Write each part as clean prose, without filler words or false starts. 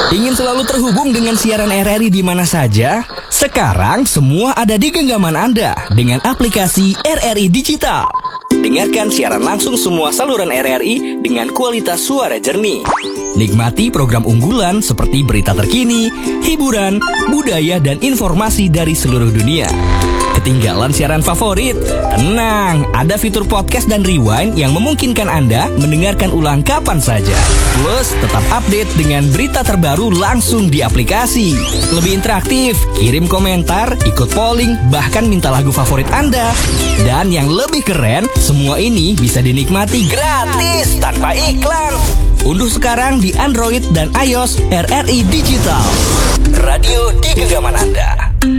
Ingin selalu terhubung dengan siaran RRI di mana saja? Sekarang semua ada di genggaman Anda dengan aplikasi RRI Digital. Dengarkan siaran langsung semua saluran RRI dengan kualitas suara jernih. Nikmati program unggulan seperti berita terkini, hiburan, budaya, dan informasi dari seluruh dunia. Ketinggalan siaran favorit? Tenang, ada fitur podcast dan rewind yang memungkinkan Anda mendengarkan ulang kapan saja. Plus, tetap update dengan berita terbaru langsung di aplikasi. Lebih interaktif, kirim komentar, ikut polling, bahkan minta lagu favorit Anda. Dan yang lebih keren, semua ini bisa dinikmati gratis tanpa iklan. Unduh sekarang di Android dan iOS RRI Digital. Radio di genggaman Anda.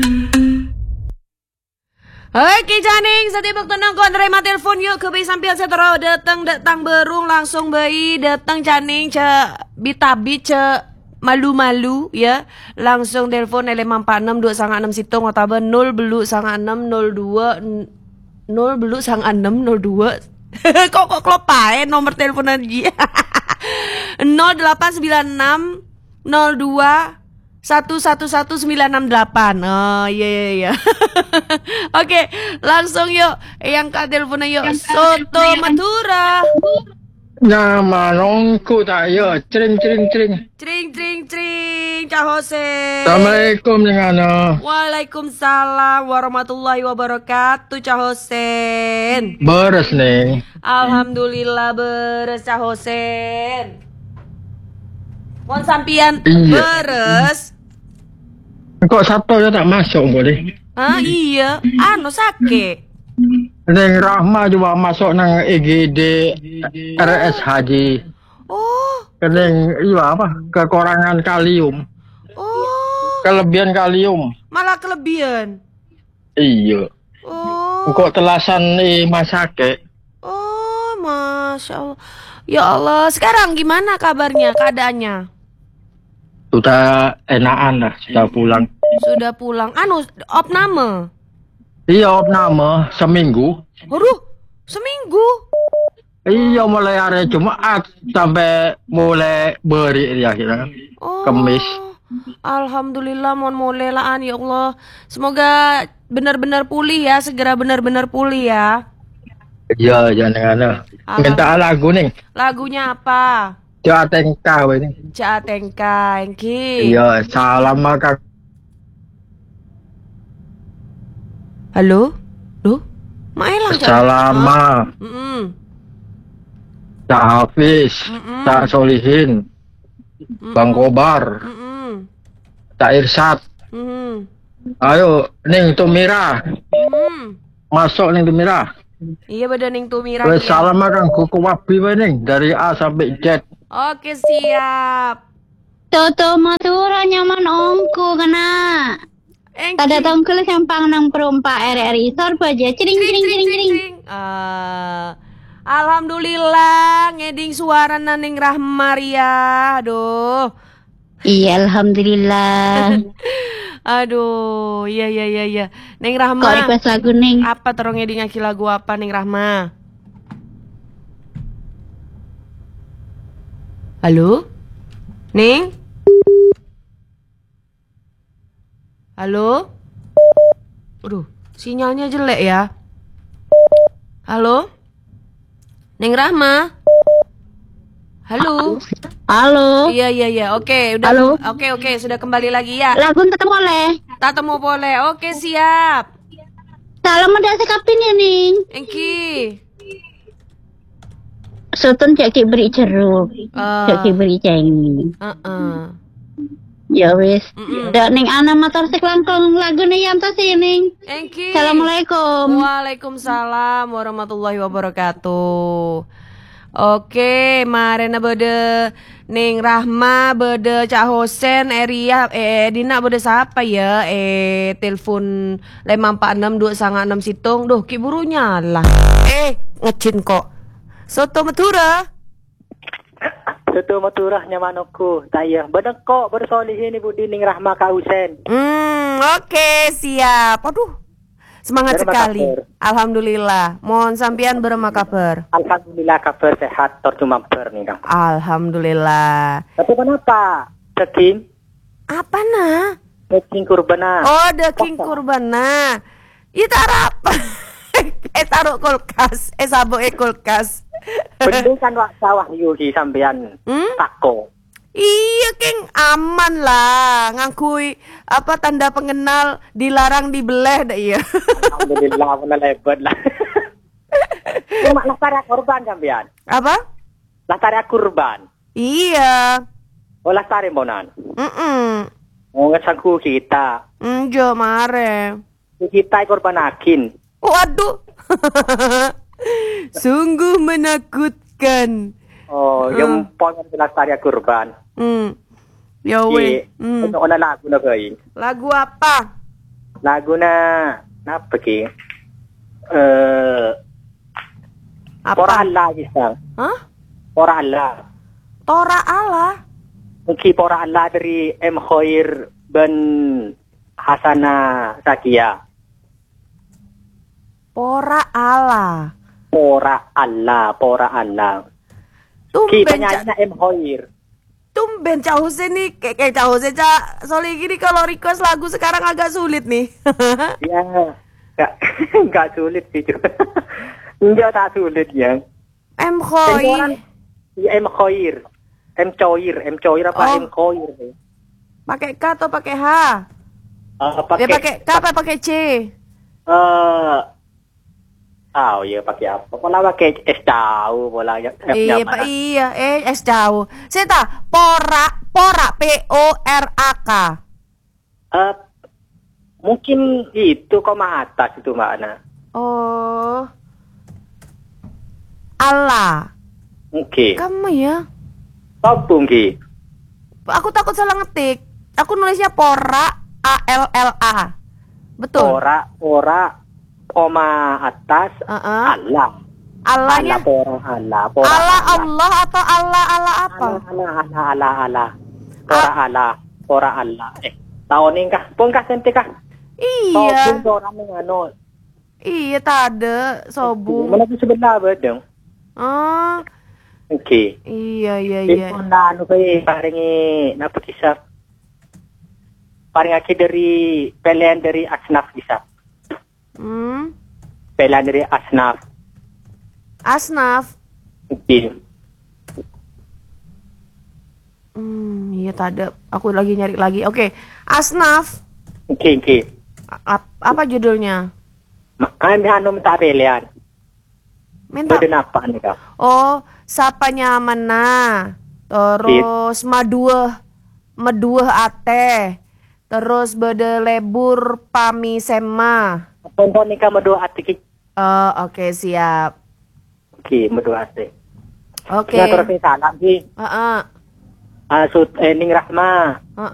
Oke Caning, setiap waktu nongkon terima telepon yuk ke bayi sampian setero datang berung langsung bayi datang Caning bitabi malu-malu ya langsung telepon 546 296 situng otaba 0 belu 9602 0 belu 9602 kok klopae nomor telepon aja 0896 02 111968. Oh iya. Oke, langsung yuk yang ka teleponnya yuk. Soto Madura. Nama nongku tak yo, cering. Cah Jose. Assalamualaikum dengan Waalaikumsalam warahmatullahi wabarakatuh, Cah Hosen. beres nih. Alhamdulillah beres, Cah Hosen. Mohon sampian Iya. beres. Kok satu ya tak masuk boleh? Ah iya, sakit. Neng Rahma juga masuk nang EGD RS Haji. Oh, Neng iya apa? Kekurangan kalium. oh, Kelebihan kalium. malah kelebihan. Iya. Oh, Kok telasan masake? oh, masya Allah. Ya Allah, sekarang gimana kabarnya, keadaannya? Sudah enakan lah, sudah pulang. Sudah pulang. Opname. Iya, opname seminggu. Aduh, seminggu. Iya, mulai hari Jumat sampai mulai beri dia kira. Oh, Kemis. Alhamdulillah, mohon molelaan ya Allah. Semoga benar-benar pulih ya, segera benar-benar pulih ya. Iya, jangan minta lagu nih. Lagunya apa? Jatengka ini. Jatengka, Engki. Iya, salam makan. Halo? Duh? Maelang Salama. Cak Hafiz, Cak Solihin, Bang Kobar, Cak Irsat. Ayo, Ning Tumira. Masuk Ning Tumira. Iya beda Ning Tumira. Wes salam makan kuku wabi Ning dari A sampai Z. Oke, siap. Toto Madura nyaman ongku kena. Tada tongkel sampang nang perumpa RRI sorba aja cering. Alhamdulillah ngeding suara Naning Rahmaria. Aduh. Iya alhamdulillah. Aduh, iya. Neng Rahma. Kok request lagu Neng? Apa terong ngeding aki lagu apa Neng Rahma? Halo? Neng? Halo? Aduh, sinyalnya jelek ya. Halo? Neng Rahma? Halo? Halo. Iya. Oke, udah. Halo? Oke, sudah kembali lagi ya. Lagu tetap boleh. Tatemu boleh. Oke, siap. Salam ada sekapin ya Neng. Engki. Sutun caki beri ceruk. Caki beri cengi. Ya wis. Dak Neng ana motor seklangkong lagu nih yang tas Neng. Engki. Assalamualaikum. Waalaikumsalam warahmatullahi wabarakatuh. Oke, marena bede Neng Rahma bede Cak Hosen Eria Dina bede siapa ya? Telepon 546 296 situng. Duh, ki buru nyala. Ngecin kok. Soto Madura. Soto Madura nyamanku. Tayang bener kok bersolihin Ibu Dining Rahma Kak Husen. Oke, siap. Aduh. Semangat Berapa sekali. kabar? Alhamdulillah. Mohon sampean berema kabar. Alhamdulillah kabar sehat tor cuma ber nih Kang. Alhamdulillah. Tapi kenapa? Daging. Apa nah? Daging kurban nah. Oh, daging kurban nah. Itu apa? Taruh kulkas. Sabuk kulkas. Bener kan wak sawah yuki sampean. Tako. Iya, King, aman lah. Ngakui apa tanda pengenal dilarang dibeleh dah iya. Alhamdulillah mana lebat lah. Cuma lastari kurban sampean. Apa? Lastari kurban. Iya. Oh lastari monan. Mm-mm. Oh ngesangku kita. Jo mare. Kita korban akin. Waduh. Sungguh menakutkan. Oh, yung pongan lastari kurban. Ya weh. Ano na lagu na kayo? Lagu apa? Lagu na apa ki? Apa? Pora Allah isang. Hah? Pora Allah. Tora Allah. Mungkin Pora Allah dari M Khoir ben Hasana Zakia. Pora Allah. Pora Allah, Pora Allah. Kita nyanyi na M Khoir. Tumben Cak Hussein nih kayak Cak Hussein Cak Soli gini kalau request lagu sekarang agak sulit nih. Ya, nggak sulit sih. Enggak tak sulit ya. M Khoir. Ya M Khoir. M Choir apa M Khoir? Pakai K atau pakai H? Pakai K apa pakai C? Ya pakai apa? Pola pakai es tahu, pola ya. Iya, es jauh. Saya tahu pora PORAK. Mungkin itu koma atas itu makna. Oh. Allah. Oke. Kamu ya? Topung ki. Aku takut salah ngetik. Aku nulisnya pora ALLA. Betul. Pora koma atas Allah. Allahnya Pora Allah. Allah atau Allah apa? Allah. Pora Allah. Tahun ini kah? Pun kah senti kah? Iya. Sobung orang mengano. Iya, tade sobung. Mana tu sebelah bedeng. Oh. Oke. Iya. Ipon na ano kayo, paringi napakisap. Paring aki dari pilihan dari Asnaf bisa. Pilihan dari Asnaf. Asnaf. Oke. Iya tadi aku lagi nyari lagi. Oke. Asnaf. Oke. Apa judulnya? Kami anu minta pilihan. Minta. Beda apa nih kak? Oh, sapa nyaman nah. Terus medueh ate. Terus bede lebur pami sema. Tonton nih kamu doa tiki. Oh, oke, siap. Oke, berdoa teh. Oke. Terus salam ki. Heeh. Asut Ning Rahma.